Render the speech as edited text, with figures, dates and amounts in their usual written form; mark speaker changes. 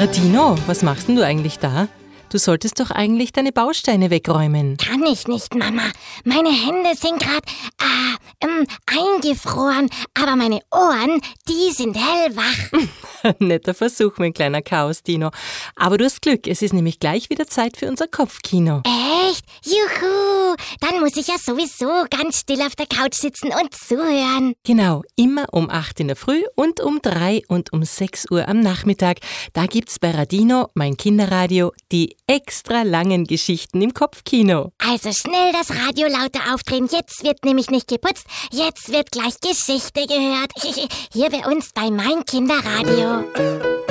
Speaker 1: Radino, was machst denn du eigentlich da? Du solltest doch eigentlich deine Bausteine wegräumen.
Speaker 2: Kann ich nicht, Mama. Meine Hände sind gerade eingefroren, aber meine Ohren, die sind hellwach.
Speaker 1: Netter Versuch, mein kleiner Chaos-Dino. Aber du hast Glück, es ist nämlich gleich wieder Zeit für unser Kopfkino.
Speaker 2: Echt? Juhu! Dann muss ich ja sowieso ganz still auf der Couch sitzen und zuhören.
Speaker 1: Genau, immer um 8 in der Früh und um 3 und um 6 Uhr am Nachmittag. Da gibt's bei Radino, mein Kinderradio, die extra langen Geschichten im Kopfkino.
Speaker 2: Also schnell das Radio lauter aufdrehen. Jetzt wird nämlich nicht geputzt. Jetzt wird gleich Geschichte gehört. Hier bei uns bei Mein Kinderradio.